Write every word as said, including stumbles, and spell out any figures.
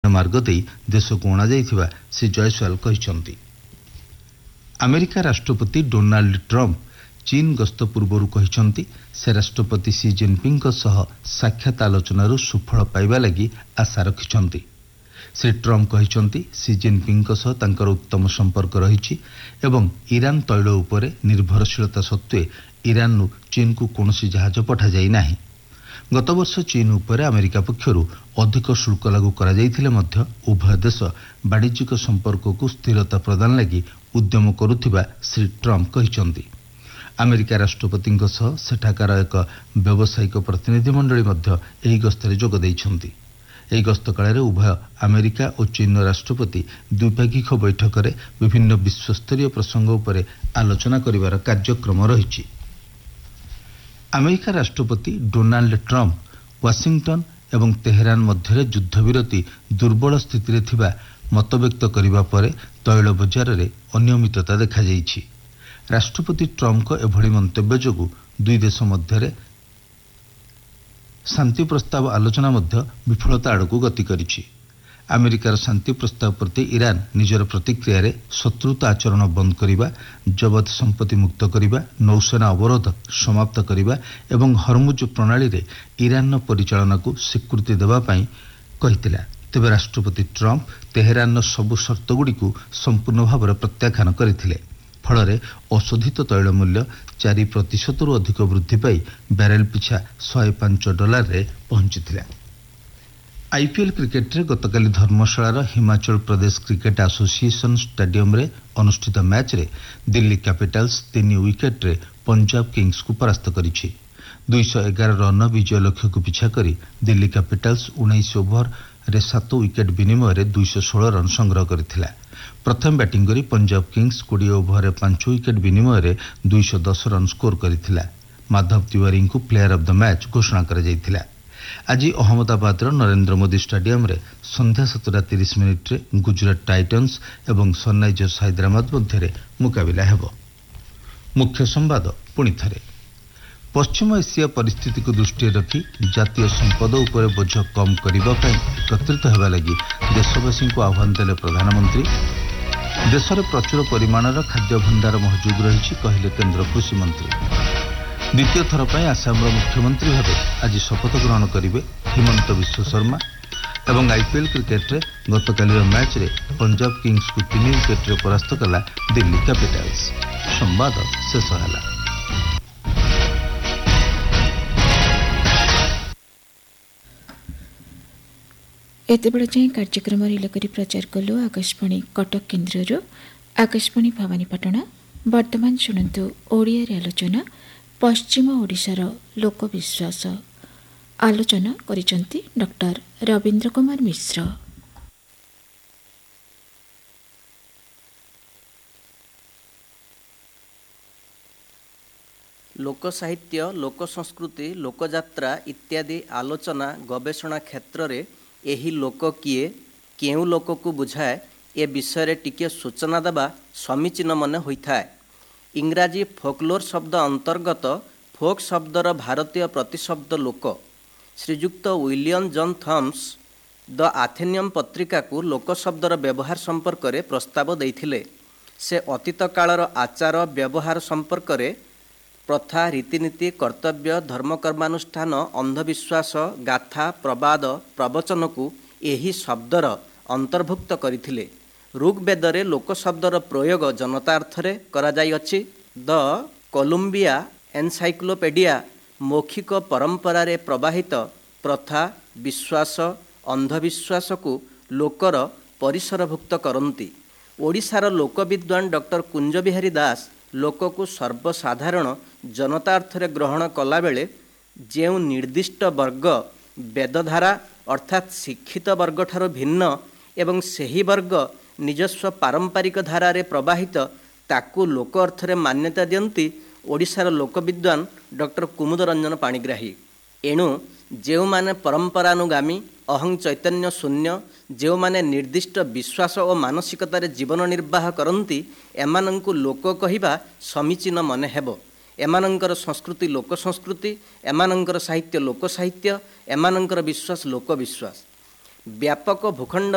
ରାଜମାର୍ଗ ଦେଇ ଦେଶକୁ ଅଣାଯାଇଥିବା ଶ୍ରୀ ଜୟସ୍ୱାଲ କହିଛନ୍ତି। ଆମେରିକା ରାଷ୍ଟ୍ରପତି ଡୋନାଲ୍ଡ ଟ୍ରମ୍ପ ଚୀନ ଗସ୍ତ ପୂର୍ବରୁ କହିଛନ୍ତି ସେ ରାଷ୍ଟ୍ରପତି ସି ଜିନପିଙ୍ଗଙ୍କ ସହ ସାକ୍ଷାତ ଆଲୋଚନାରୁ ସୁଫଳ ପାଇବା ଲାଗି ଆଶା ରଖିଛନ୍ତି। ଶ୍ରୀ ଟ୍ରମ୍ପ କହିଛନ୍ତି ସି ଜିନପିଙ୍ଗଙ୍କ ସହ ତାଙ୍କର ଉତ୍ତମ ସମ୍ପର୍କ ରହିଛି ଏବଂ ଇରାନ ତୈଳ ଉପରେ ନିର୍ଭରଶୀଳତା ସତ୍ତ୍ୱେ ଇରାନରୁ ଚୀନକୁ କୌଣସି ଜାହାଜ ପଠାଯାଇ ନାହିଁ। ଗତବର୍ଷ ଚୀନ ଉପରେ ଆମେରିକା ପକ୍ଷରୁ ଅଧିକ ଶୁଳ୍କ ଲାଗୁ କରାଯାଇଥିଲେ ମଧ୍ୟ ଉଭୟ ଦେଶ ବାଣିଜ୍ୟିକ ସମ୍ପର୍କକୁ ସ୍ଥିରତା ପ୍ରଦାନ ଲାଗି ଉଦ୍ୟମ କରୁଥିବା ଶ୍ରୀ ଟ୍ରମ୍ପ କହିଛନ୍ତି। ଆମେରିକା ରାଷ୍ଟ୍ରପତିଙ୍କ ସହ ସେଠାକାର ଏକ ବ୍ୟବସାୟିକ ପ୍ରତିନିଧି ମଣ୍ଡଳୀ ମଧ୍ୟ ଏହି ଗସ୍ତରେ ଯୋଗ ଦେଇଛନ୍ତି। ଏହି ଗସ୍ତ କାଳରେ ଉଭୟ ଆମେରିକା ଓ ଚୀନର ରାଷ୍ଟ୍ରପତି ଦ୍ୱିପାକ୍ଷିକ ବୈଠକରେ ବିଭିନ୍ନ ବିଶ୍ୱସ୍ତରୀୟ ପ୍ରସଙ୍ଗ ଉପରେ ଆଲୋଚନା କରିବାର କାର୍ଯ୍ୟକ୍ରମ ରହିଛି। ଆମେରିକା ରାଷ୍ଟ୍ରପତି ଡୋନାଲ୍ଡ ଟ୍ରମ୍ପ ୱାଶିଂଟନ ଏବଂ ତେହେରାନ ମଧ୍ୟରେ ଯୁଦ୍ଧବିରତି ଦୁର୍ବଳ ସ୍ଥିତିରେ ଥିବା ମତବ୍ୟକ୍ତ କରିବା ପରେ ତୈଳ ବଜାରରେ ଅନିୟମିତତା ଦେଖାଯାଇଛି। ରାଷ୍ଟ୍ରପତି ଟ୍ରମ୍ପଙ୍କ ଏଭଳି ମନ୍ତବ୍ୟ ଯୋଗୁଁ ଦୁଇ ଦେଶ ମଧ୍ୟରେ ଶାନ୍ତି ପ୍ରସ୍ତାବ ଆଲୋଚନା ମଧ୍ୟ ବିଫଳତା ଆଡ଼କୁ ଗତି କରିଛି। ଆମେରିକାର ଶାନ୍ତି ପ୍ରସ୍ତାବ ପ୍ରତି ଇରାନ ନିଜର ପ୍ରତିକ୍ରିୟାରେ ଶତ୍ରୁତା ଆଚରଣ ବନ୍ଦ କରିବା, ଜବତ ସମ୍ପତ୍ତି ମୁକ୍ତ କରିବା, ନୌସେନା ଅବରୋଧ ସମାପ୍ତ କରିବା ଏବଂ ହରମୁଜ ପ୍ରଣାଳୀରେ ଇରାନର ପରିଚାଳନାକୁ ସ୍ୱୀକୃତି ଦେବା ପାଇଁ କହିଥିଲା। ତେବେ ରାଷ୍ଟ୍ରପତି ଟ୍ରମ୍ପ ତେହେରାନର ସବୁ ସର୍ତ୍ତଗୁଡ଼ିକୁ ସମ୍ପୂର୍ଣ୍ଣ ଭାବରେ ପ୍ରତ୍ୟାଖ୍ୟାନ କରିଥିଲେ। ଫଳରେ ଅଶୋଧିତ ତୈଳ ମୂଲ୍ୟ ଚାରି ପ୍ରତିଶତରୁ ଅଧିକ ବୃଦ୍ଧି ପାଇ ବ୍ୟାରେଲ ପିଛା ଶହେ ପାଞ୍ଚ ଡଲାରରେ ପହଞ୍ଚିଥିଲା। ଆଇପିଏଲ୍ କ୍ରିକେଟରେ ଗତକାଲି ଧର୍ମଶାଳାର ହିମାଚଳ ପ୍ରଦେଶ କ୍ରିକେଟ ଆସୋସିଏସନ ଷ୍ଟାଡିୟମରେ ଅନୁଷ୍ଠିତ ମ୍ୟାଚ୍ରେ ଦିଲ୍ଲୀ କ୍ୟାପିଟାଲ୍ସ ତିନି ୱିକେଟ୍ରେ ପଞ୍ଜାବ କିଙ୍ଗସକୁ ପରାସ୍ତ କରିଛି। ଦୁଇଶହ ଏଗାର ରନ୍ର ବିଜୟ ଲକ୍ଷ୍ୟକୁ ପିଛା କରି ଦିଲ୍ଲୀ କ୍ୟାପିଟାଲ୍ସ ଉଣେଇଶ ଓଭରରେ ସାତ ୱିକେଟ୍ ବିନିମୟରେ ଦୁଇଶହ ଷୋହଳ ରନ୍ ସଂଗ୍ରହ କରିଥିଲା। ପ୍ରଥମେ ବ୍ୟାଟିଂ କରି ପଞ୍ଜାବ କିଙ୍ଗସ କୋଡ଼ିଏ ଓଭରରେ ପାଞ୍ଚ ୱିକେଟ୍ ବିନିମୟରେ ଦୁଇଶହ ଦଶ ରନ୍ ସ୍କୋର କରିଥିଲା। Madhav ତିୱାରୀଙ୍କୁ player of the match ଘୋଷଣା କରାଯାଇଥିଲା। ଆଜି ଅହମ୍ମଦାବାଦର ନରେନ୍ଦ୍ର ମୋଦି ଷ୍ଟାଡିୟମରେ ସନ୍ଧ୍ୟା ସାତଟା ତିରିଶ ମିନିଟ୍ରେ ଗୁଜରାଟ ଟାଇଟନ୍ସ ଏବଂ ସନ୍ରାଇଜର୍ସ ହାଇଦ୍ରାବାଦ ମଧ୍ୟରେ ମୁକାବିଲା ହେବ। ମୁଖ୍ୟ ସମ୍ବାଦ ପୁଣି ଥରେ। ପଶ୍ଚିମ ଏସିଆ ପରିସ୍ଥିତିକୁ ଦୃଷ୍ଟିରେ ରଖି ଜାତୀୟ ସମ୍ପଦ ଉପରେ ବୋଝ କମ୍ କରିବା ପାଇଁ ଏକତ୍ରିତ ହେବା ଲାଗି ଦେଶବାସୀଙ୍କୁ ଆହ୍ୱାନ ଦେଲେ ପ୍ରଧାନମନ୍ତ୍ରୀ। ଦେଶରେ ପ୍ରଚୁର ପରିମାଣର ଖାଦ୍ୟ ଭଣ୍ଡାର ମହଜୁଦ ରହିଛି କହିଲେ କେନ୍ଦ୍ର କୃଷିମନ୍ତ୍ରୀ। ଦ୍ୱିତୀୟ ଥର ପାଇଁ ଆସାମର ମୁଖ୍ୟମନ୍ତ୍ରୀ ଭାବେ ଆଜି ଶପଥ ଗ୍ରହଣ କରିବେ ହିମନ୍ତ ବିଶ୍ୱ ଶର୍ମା। ଏବଂ ଆଇପିଏଲ୍ କ୍ରିକେଟରେ ଗତକାଲିର ମ୍ୟାଚ୍ରେ ପଞ୍ଜାବ କିଙ୍ଗସକୁ ତିନି ୱିକେଟ୍ରେ ପରାସ୍ତ କଲା ଦିଲ୍ଲୀ କ୍ୟାପିଟାଲ୍ସ। ସମ୍ବାଦ ଶେଷ ହେଲା। ଏତେବେଳେ ଯାଏଁ କାର୍ଯ୍ୟକ୍ରମରେ ଇଲାକରି ପ୍ରଚାର କଲୁ ଆକାଶବାଣୀ କଟକ କେନ୍ଦ୍ରରୁ। ଆକାଶବାଣୀ ଭବାନୀପାଟଣା। ବର୍ତ୍ତମାନ ଶୁଣନ୍ତୁ ଓଡ଼ିଆରେ ଆଲୋଚନା ପଶ୍ଚିମ ଓଡ଼ିଶାର ଲୋକବିଶ୍ୱାସ। ଆଲୋଚନା କରିଛନ୍ତି ଡକ୍ଟର ରବୀନ୍ଦ୍ର କୁମାର ମିଶ୍ର। ଲୋକସାହିତ୍ୟ, ଲୋକସଂସ୍କୃତି, ଲୋକଯାତ୍ରା ଇତ୍ୟାଦି ଆଲୋଚନା ଗବେଷଣା କ୍ଷେତ୍ରରେ ଏହି ଲୋକ କିଏ, କେଉଁ ଲୋକକୁ ବୁଝାଏ, ଏ ବିଷୟରେ ଟିକିଏ ସୂଚନା ଦେବା ସମୀଚୀନ ମନେ ହୋଇଥାଏ। ଇଂରାଜୀ ଫୋକଲୋର୍ ଶବ୍ଦ ଅନ୍ତର୍ଗତ ଫୋକ୍ ଶବ୍ଦର ଭାରତୀୟ ପ୍ରତିଶବ୍ଦ ଲୋକ। ଶ୍ରୀଯୁକ୍ତ ୱିଲିୟମ ଜନ୍ ଥମ୍ସ ଦ ଆଥେନିୟମ୍ ପତ୍ରିକାକୁ ଲୋକ ଶବ୍ଦର ବ୍ୟବହାର ସମ୍ପର୍କରେ ପ୍ରସ୍ତାବ ଦେଇଥିଲେ। ସେ ଅତୀତ କାଳର ଆଚାର ବ୍ୟବହାର ସମ୍ପର୍କରେ ପ୍ରଥା, ରୀତିନୀତି, କର୍ତ୍ତବ୍ୟ, ଧର୍ମକର୍ମାନୁଷ୍ଠାନ, ଅନ୍ଧବିଶ୍ୱାସ, ଗାଥା, ପ୍ରବାଦ, ପ୍ରବଚନକୁ ଏହି ଶବ୍ଦର ଅନ୍ତର୍ଭୁକ୍ତ କରିଥିଲେ। ଋଗ୍ବେଦରେ ଲୋକ ଶବ୍ଦର ପ୍ରୟୋଗ ଜନତାର୍ଥରେ କରାଯାଇଅଛି। ଦ କଲମ୍ବିଆ ଏନସାଇକ୍ଲୋପେଡ଼ିଆ ମୌଖିକ ପରମ୍ପରାରେ ପ୍ରବାହିତ ପ୍ରଥା, ବିଶ୍ୱାସ, ଅନ୍ଧବିଶ୍ୱାସକୁ ଲୋକର ପରିସରଭୁକ୍ତ କରନ୍ତି। ଓଡ଼ିଶାର ଲୋକବିଦ୍ୱାନ ଡକ୍ଟର କୁଞ୍ଜବିହାରୀ ଦାସ ଲୋକକୁ ସର୍ବସାଧାରଣ ଜନତାର୍ଥରେ ଗ୍ରହଣ କଲାବେଳେ ଯେଉଁ ନିର୍ଦ୍ଦିଷ୍ଟ ବର୍ଗ ବେଦଧାରା ଅର୍ଥାତ୍ ଶିକ୍ଷିତ ବର୍ଗଠାରୁ ଭିନ୍ନ ଏବଂ ସେହି ବର୍ଗ ନିଜସ୍ୱ ପାରମ୍ପରିକ ଧାରାରେ ପ୍ରବାହିତ ତାକୁ ଲୋକ ଅର୍ଥରେ ମାନ୍ୟତା ଦିଅନ୍ତି ଓଡ଼ିଶାର ଲୋକବିଦ୍ୱାନ ଡକ୍ଟର କୁମୁଦ ରଞ୍ଜନ ପାଣିଗ୍ରାହୀ। ଏଣୁ ଯେଉଁମାନେ ପରମ୍ପରାନୁଗାମୀ, ଅହଂ ଚୈତନ୍ୟ ଶୂନ୍ୟ, ଯେଉଁମାନେ ନିର୍ଦ୍ଦିଷ୍ଟ ବିଶ୍ୱାସ ଓ ମାନସିକତାରେ ଜୀବନ ନିର୍ବାହ କରନ୍ତି, ଏମାନଙ୍କୁ ଲୋକ କହିବା ସମୀଚୀନ ମନେ ହେବ। ଏମାନଙ୍କର ସଂସ୍କୃତି ଲୋକ ସଂସ୍କୃତି, ଏମାନଙ୍କର ସାହିତ୍ୟ ଲୋକ ସାହିତ୍ୟ, ଏମାନଙ୍କର ବିଶ୍ୱାସ ଲୋକ ବିଶ୍ୱାସ। ବ୍ୟାପକ ଭୂଖଣ୍ଡ